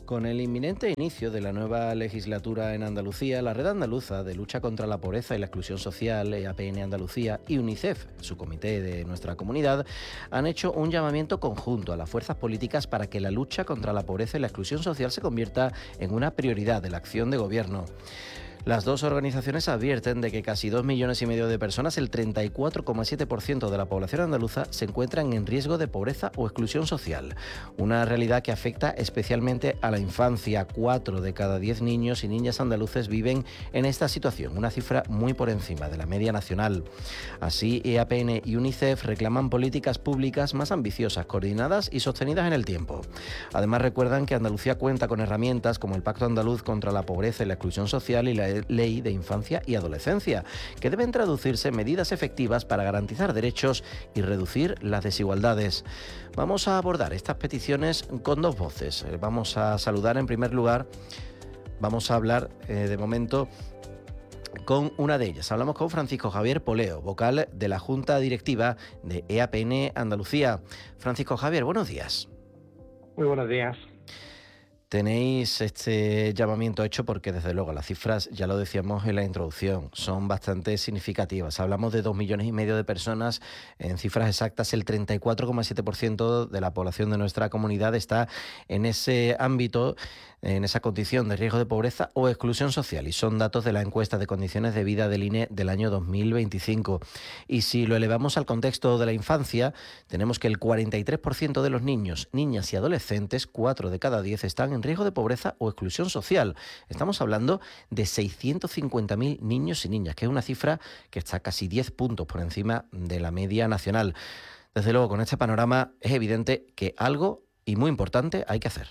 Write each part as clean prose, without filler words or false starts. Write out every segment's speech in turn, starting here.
Con el inminente inicio de la nueva legislatura en Andalucía, la Red Andaluza de Lucha contra la Pobreza y la Exclusión Social, EAPN Andalucía, y UNICEF, su comité de nuestra comunidad, han hecho un llamamiento conjunto a las fuerzas políticas para que la lucha contra la pobreza y la exclusión social se convierta en una prioridad de la acción de gobierno. Las dos organizaciones advierten de que casi 2,5 millones de personas, el 34,7% de la población andaluza, se encuentran en riesgo de pobreza o exclusión social. Una realidad que afecta especialmente a la infancia. 4 de cada 10 niños y niñas andaluces viven en esta situación, una cifra muy por encima de la media nacional. Así, EAPN y UNICEF reclaman políticas públicas más ambiciosas, coordinadas y sostenidas en el tiempo. Además, recuerdan que Andalucía cuenta con herramientas como el Pacto Andaluz contra la Pobreza y la Exclusión Social y la Ley de Infancia y Adolescencia, que deben traducirse en medidas efectivas para garantizar derechos y reducir las desigualdades. Vamos a abordar estas peticiones con dos voces. Vamos a saludar en primer lugar, vamos a hablar de momento con una de ellas. Hablamos con Francisco Javier Poleo, vocal de la Junta Directiva de EAPN Andalucía. Francisco Javier, buenos días. Muy buenos días. Tenéis este llamamiento hecho porque, desde luego, las cifras, ya lo decíamos en la introducción, son bastante significativas. Hablamos de 2,5 millones de personas. En cifras exactas, el 34,7% de la población de nuestra comunidad está en ese ámbito, en esa condición de riesgo de pobreza o exclusión social. Y son datos de la encuesta de condiciones de vida del INE del año 2025. Y si lo elevamos al contexto de la infancia, tenemos que el 43% de los niños, niñas y adolescentes, 4 de cada 10, están en riesgo de pobreza o exclusión social. Estamos hablando de 650.000 niños y niñas, que es una cifra que está casi 10 puntos por encima de la media nacional. Desde luego, con este panorama es evidente que algo, y muy importante, hay que hacer.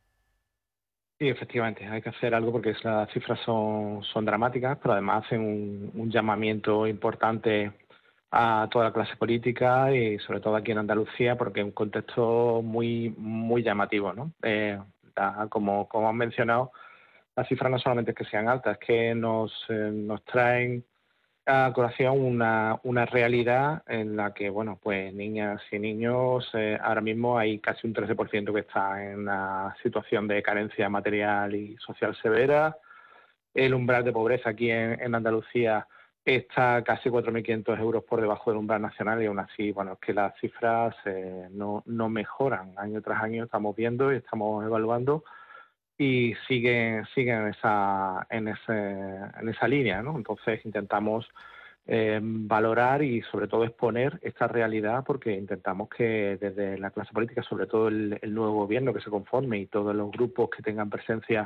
Sí, efectivamente, hay que hacer algo porque las cifras son dramáticas, pero además hacen un llamamiento importante a toda la clase política y sobre todo aquí en Andalucía, porque es un contexto muy llamativo, ¿no? Como han mencionado, las cifras no solamente es que sean altas, es que nos traen a colación una realidad en la que, bueno, pues niñas y niños, ahora mismo hay casi un 13% que está en una situación de carencia material y social severa. El umbral de pobreza aquí en Andalucía está casi 4.500 euros por debajo del umbral nacional y aún así, bueno, es que las cifras no mejoran año tras año, estamos viendo y estamos evaluando y siguen en esa línea, ¿no? Entonces intentamos valorar y sobre todo exponer esta realidad porque intentamos que desde la clase política, sobre todo el nuevo gobierno que se conforme y todos los grupos que tengan presencia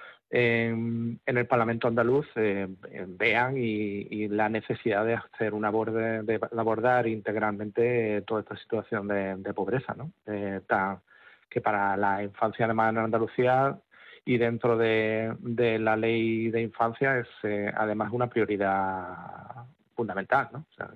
en el Parlamento andaluz vean y la necesidad de hacer de abordar integralmente toda esta situación de pobreza, ¿no? Que para la infancia además en Andalucía y dentro de la ley de infancia es además una prioridad fundamental, ¿no? O sea,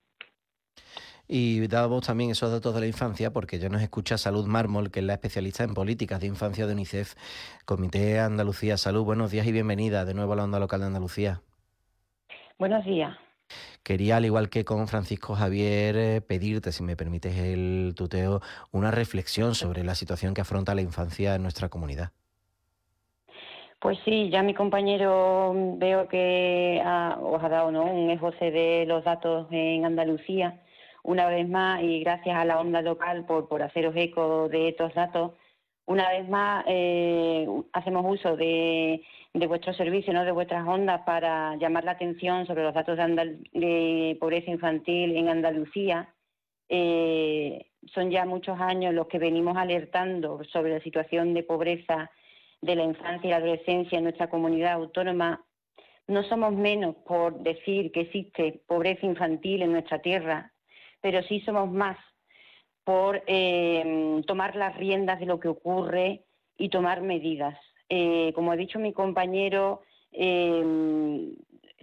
y damos también esos datos de la infancia porque ya nos escucha Salud Mármol, que es la especialista en políticas de infancia de UNICEF, Comité Andalucía Salud. Buenos días y bienvenida de nuevo a la Onda Local de Andalucía. Buenos días. Quería, al igual que con Francisco Javier, pedirte, si me permites el tuteo, una reflexión sobre la situación que afronta la infancia en nuestra comunidad. Pues sí, ya mi compañero veo que os ha dado, ¿no?, un esboce de los datos en Andalucía, una vez más, y gracias a la Onda Local por haceros eco de estos datos. Una vez más hacemos uso de vuestro servicio, ¿no?, de vuestras ondas para llamar la atención sobre los datos de pobreza infantil en Andalucía. Son ya muchos años los que venimos alertando sobre la situación de pobreza de la infancia y la adolescencia en nuestra comunidad autónoma. No somos menos por decir que existe pobreza infantil en nuestra tierra, pero sí somos más por tomar las riendas de lo que ocurre y tomar medidas. Como ha dicho mi compañero, es un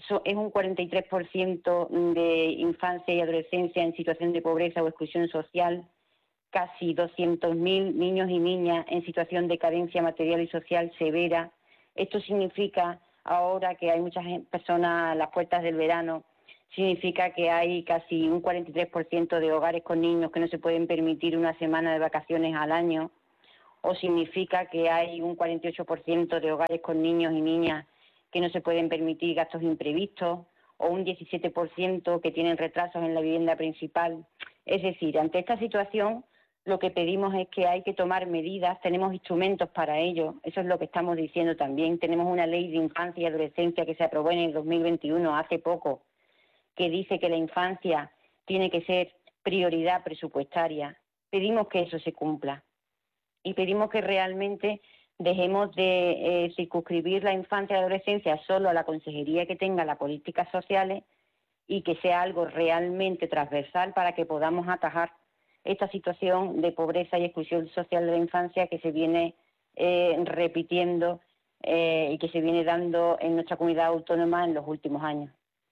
43% de infancia y adolescencia en situación de pobreza o exclusión social, casi 200.000 niños y niñas en situación de carencia material y social severa. Esto significa, ahora que hay muchas personas a las puertas del verano, significa que hay casi un 43% de hogares con niños que no se pueden permitir una semana de vacaciones al año, o significa que hay un 48% de hogares con niños y niñas que no se pueden permitir gastos imprevistos, o un 17% que tienen retrasos en la vivienda principal. Es decir, ante esta situación, lo que pedimos es que hay que tomar medidas, tenemos instrumentos para ello, eso es lo que estamos diciendo también. Tenemos una ley de infancia y adolescencia que se aprobó en el 2021, hace poco, que dice que la infancia tiene que ser prioridad presupuestaria. Pedimos que eso se cumpla y pedimos que realmente dejemos de circunscribir la infancia y adolescencia solo a la consejería que tenga las políticas sociales y que sea algo realmente transversal para que podamos atajar esta situación de pobreza y exclusión social de la infancia que se viene repitiendo y que se viene dando en nuestra comunidad autónoma en los últimos años.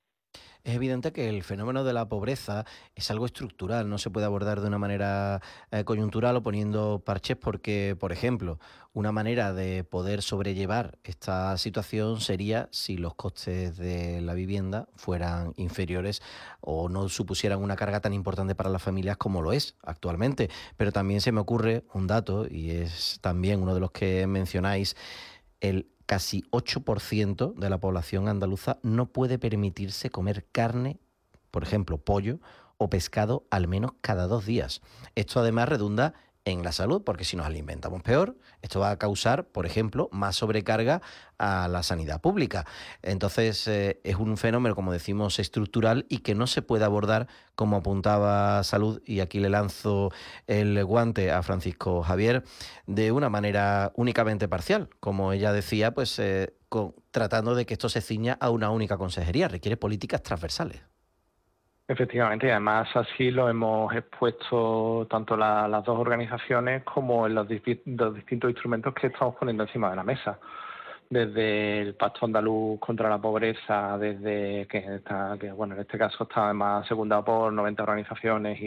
Es evidente que el fenómeno de la pobreza es algo estructural, no se puede abordar de una manera coyuntural o poniendo parches porque, por ejemplo, una manera de poder sobrellevar esta situación sería si los costes de la vivienda fueran inferiores o no supusieran una carga tan importante para las familias como lo es actualmente. Pero también se me ocurre un dato, y es también uno de los que mencionáis: el casi 8% de la población andaluza no puede permitirse comer carne, por ejemplo, pollo o pescado, al menos cada 2 días. Esto además redunda en la salud, porque si nos alimentamos peor, esto va a causar, por ejemplo, más sobrecarga a la sanidad pública. Entonces, es un fenómeno, como decimos, estructural y que no se puede abordar, como apuntaba Salud, y aquí le lanzo el guante a Francisco Javier, de una manera únicamente parcial. Como ella decía, pues tratando de que esto se ciña a una única consejería. Requiere políticas transversales. Efectivamente, y además así lo hemos expuesto tanto las dos organizaciones como en los distintos instrumentos que estamos poniendo encima de la mesa. Desde el Pacto Andaluz contra la Pobreza, desde que bueno, en este caso está además secundado por 90 organizaciones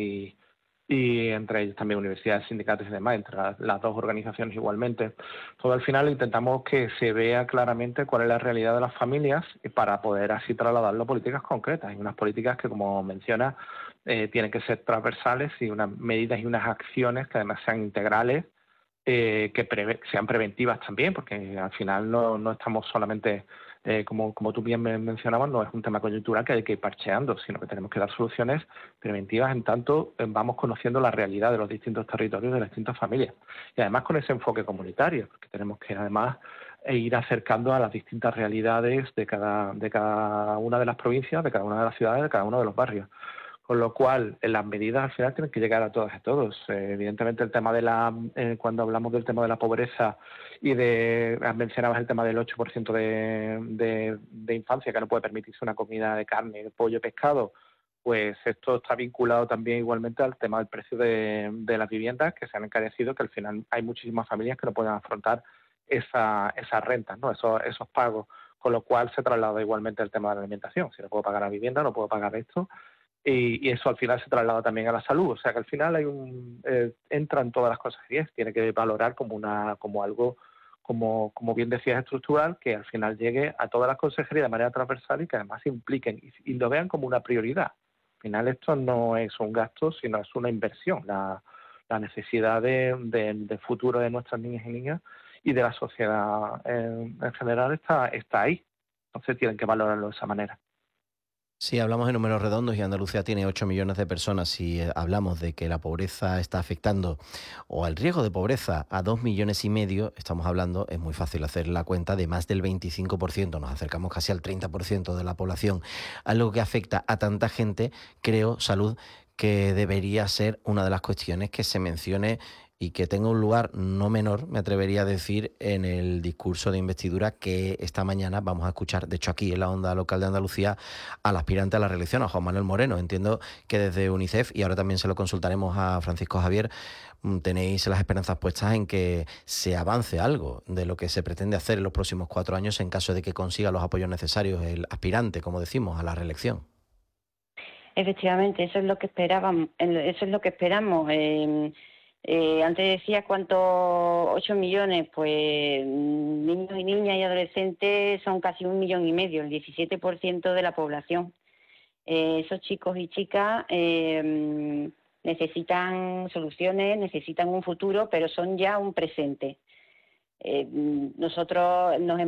y entre ellos también universidades, sindicatos y demás, entre las dos organizaciones igualmente. Todo al final intentamos que se vea claramente cuál es la realidad de las familias para poder así trasladarlo a políticas concretas, y unas políticas que, como menciona, tienen que ser transversales y unas medidas y unas acciones que además sean integrales, que sean preventivas también, porque al final no estamos solamente, como tú bien mencionabas, no es un tema coyuntural que hay que ir parcheando, sino que tenemos que dar soluciones preventivas en tanto vamos conociendo la realidad de los distintos territorios, de las distintas familias. Y además con ese enfoque comunitario, porque tenemos que además ir acercando a las distintas realidades de cada una de las provincias, de cada una de las ciudades, de cada uno de los barrios. Con lo cual, las medidas al final tienen que llegar a todas y todos. Evidentemente, el tema cuando hablamos del tema de la pobreza y mencionabas el tema del 8% de infancia que no puede permitirse una comida de carne, de pollo, pescado, pues esto está vinculado también igualmente al tema del precio de las viviendas, que se han encarecido, que al final hay muchísimas familias que no pueden afrontar esas rentas, ¿no? esos pagos, con lo cual se traslada igualmente el tema de la alimentación. Si no puedo pagar la vivienda, no puedo pagar esto. Y eso al final se traslada también a la salud, o sea que al final entran todas las consejerías, tiene que valorar como algo, como bien decías, estructural, que al final llegue a todas las consejerías de manera transversal y que además se impliquen y lo vean como una prioridad. Al final esto no es un gasto, sino es una inversión. La necesidad de futuro de nuestras niñas y niñas y de la sociedad en general está ahí, entonces tienen que valorarlo de esa manera. Si hablamos de números redondos y Andalucía tiene 8 millones de personas, si hablamos de que la pobreza está afectando o el riesgo de pobreza a 2,5 millones, estamos hablando, es muy fácil hacer la cuenta, de más del 25%, nos acercamos casi al 30% de la población, algo que afecta a tanta gente. Creo, Salud, que debería ser una de las cuestiones que se mencione y que tenga un lugar no menor, me atrevería a decir, en el discurso de investidura que esta mañana vamos a escuchar, de hecho aquí en la Onda Local de Andalucía, al aspirante a la reelección, a Juan Manuel Moreno. Entiendo que desde UNICEF, y ahora también se lo consultaremos a Francisco Javier, tenéis las esperanzas puestas en que se avance algo de lo que se pretende hacer en los próximos 4 años en caso de que consiga los apoyos necesarios el aspirante, como decimos, a la reelección. Efectivamente, eso es lo que esperábamos, eso es lo que esperamos. Antes decía cuántos 8 millones, pues niños y niñas y adolescentes son casi 1,5 millones, el 17% de la población. Esos chicos y chicas necesitan soluciones, necesitan un futuro, pero son ya un presente. Nosotros nos